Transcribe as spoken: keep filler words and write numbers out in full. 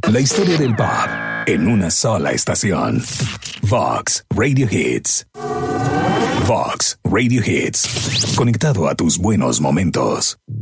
La historia del pop en una sola estación. Vox Radio Hits. Vox Radio Hits. Conectado a tus buenos momentos.